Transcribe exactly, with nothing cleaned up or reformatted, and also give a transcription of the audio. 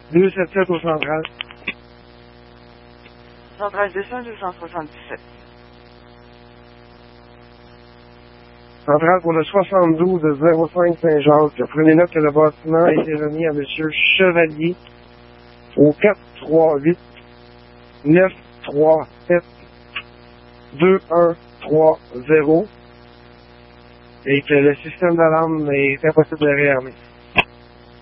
deux cent soixante-sept au central. Centrale deux cents deux cent soixante-dix-sept. Centrale pour le soixante-douze zéro cinq Saint-Jacques. Prenez note que le bâtiment a été remis à M. Chevalier au quatre trois huit neuf trois sept deux un trois zéro et que le système d'alarme est impossible de réarmer.